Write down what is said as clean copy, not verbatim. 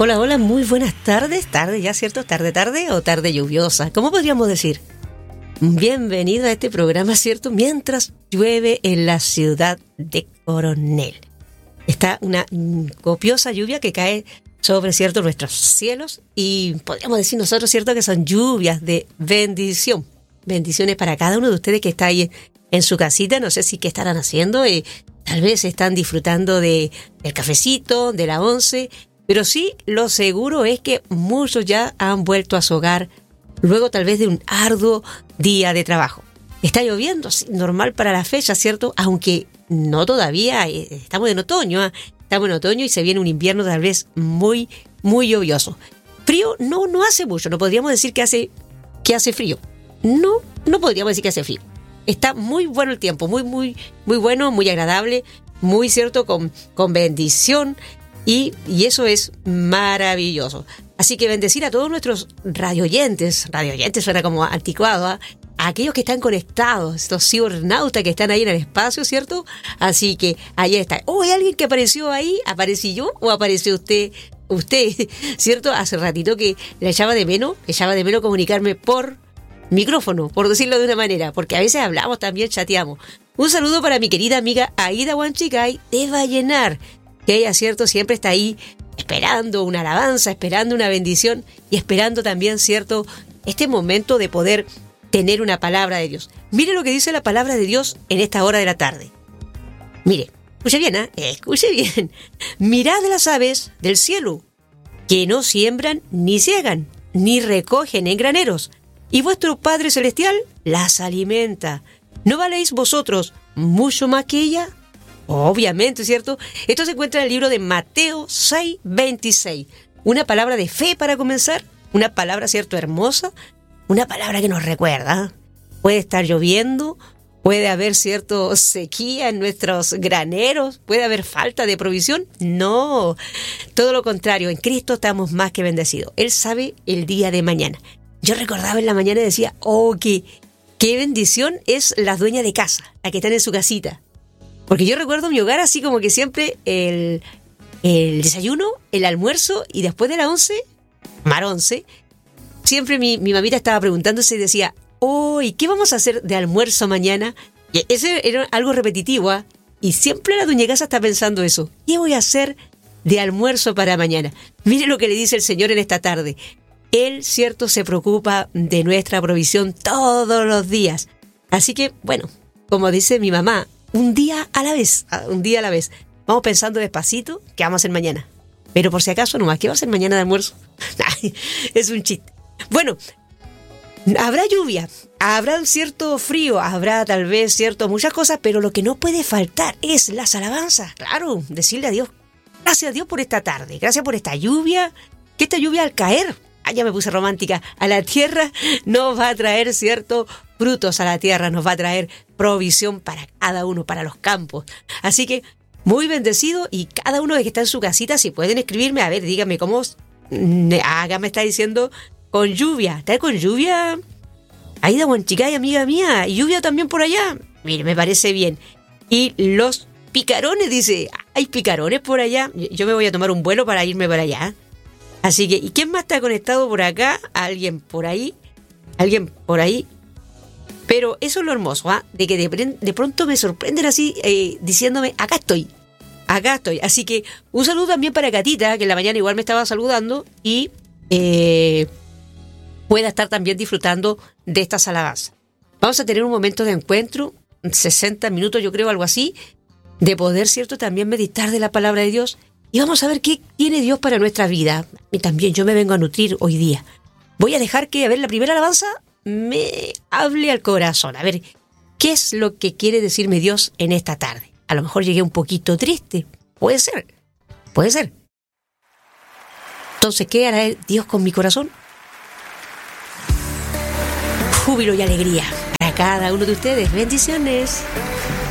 Hola, hola, muy buenas tardes. Tarde ya, ¿cierto? Tarde o tarde lluviosa. ¿Cómo podríamos decir? Bienvenido a este programa, ¿cierto? Mientras llueve en la ciudad de Coronel. Está una copiosa lluvia que cae sobre, ¿cierto?, nuestros cielos, y podríamos decir nosotros, ¿cierto?, que son lluvias de bendición. Bendiciones para cada uno de ustedes que está ahí en su casita. No sé si qué estarán haciendo. Tal vez están disfrutando del cafecito, de la once. Pero sí, lo seguro es que muchos ya han vuelto a su hogar luego tal vez de un arduo día de trabajo. Está lloviendo, sí, normal para la fecha, ¿cierto? Aunque no todavía, estamos en otoño, estamos en otoño y se viene un invierno tal vez muy, muy lluvioso. Frío no hace mucho, no podríamos decir que hace frío. No podríamos decir que hace frío. Está muy bueno el tiempo, muy, muy, muy bueno, muy agradable, muy cierto, con bendición. Y eso es maravilloso. Así que bendecir a todos nuestros radioyentes suena como anticuado, ¿eh? A aquellos que están conectados, estos cibernautas que están ahí en el espacio, ¿cierto? Así que ahí está. ¿Hay alguien que apareció ahí? ¿Aparecí yo o apareció usted, ¿cierto? Hace ratito que le echaba de menos comunicarme por micrófono, por decirlo de una manera, porque a veces hablamos también, chateamos. Un saludo para mi querida amiga Aida Huanchicay de Vallenar, que ella, ¿cierto?, siempre está ahí esperando una alabanza, esperando una bendición y esperando también, ¿cierto?, este momento de poder tener una palabra de Dios. Mire lo que dice la palabra de Dios en esta hora de la tarde. Mire, escuche bien, escuche bien. Mirad las aves del cielo, que no siembran, ni ciegan, ni recogen en graneros, y vuestro Padre Celestial las alimenta. ¿No valéis vosotros mucho más que ella? Obviamente, ¿cierto? Esto se encuentra en el libro de Mateo 6:26. Una palabra de fe para comenzar, una palabra, ¿cierto?, hermosa, una palabra que nos recuerda. Puede estar lloviendo, puede haber, ¿cierto?, sequía en nuestros graneros, puede haber falta de provisión. No, todo lo contrario, en Cristo estamos más que bendecidos. Él sabe el día de mañana. Yo recordaba en la mañana y decía, qué bendición es la dueña de casa, la que está en su casita. Porque yo recuerdo mi hogar así como que siempre el desayuno, el almuerzo y después de la mar 11, siempre mi mamita estaba preguntándose y decía, ¿y qué vamos a hacer de almuerzo mañana? Y ese era algo repetitivo, ¿eh? Y siempre la dueña de casa está pensando eso. ¿Qué voy a hacer de almuerzo para mañana? Mire lo que le dice el Señor en esta tarde. Él, cierto, se preocupa de nuestra provisión todos los días. Así que, bueno, como dice mi mamá, un día a la vez. Vamos pensando despacito qué vamos a hacer mañana. Pero por si acaso nomás, ¿qué va a hacer mañana de almuerzo? Es un chiste. Bueno, habrá lluvia, habrá un cierto frío, habrá tal vez, cierto, muchas cosas, pero lo que no puede faltar es las alabanzas. Claro, decirle a Dios, gracias a Dios por esta tarde, gracias por esta lluvia, que esta lluvia al caer, ya me puse romántica, a la tierra nos va a traer, cierto, frutos a la tierra, nos va a traer provisión para cada uno, para los campos. Así que muy bendecido, y cada uno de que está en su casita, si pueden escribirme, a ver, díganme cómo, acá me está diciendo con lluvia. ¿Está con lluvia? Aida Huanchicay, amiga mía, y lluvia también por allá. Mire, me parece bien. Y los picarones, dice, ¿hay picarones por allá? Yo me voy a tomar un vuelo para irme para allá. Así que, ¿y quién más está conectado por acá? ¿Alguien por ahí? Pero eso es lo hermoso, de que de pronto me sorprenden así, diciéndome, acá estoy. Así que un saludo también para Catita, que en la mañana igual me estaba saludando, y pueda estar también disfrutando de estas alabanzas. Vamos a tener un momento de encuentro, 60 minutos yo creo, algo así, de poder, ¿cierto?, también meditar de la palabra de Dios, y vamos a ver qué tiene Dios para nuestra vida. Y también yo me vengo a nutrir hoy día. Voy a dejar que, la primera alabanza me hable al corazón. A ver, ¿qué es lo que quiere decirme Dios en esta tarde? A lo mejor llegué un poquito triste. Puede ser. Entonces, ¿qué hará Dios con mi corazón? Júbilo y alegría para cada uno de ustedes. Bendiciones.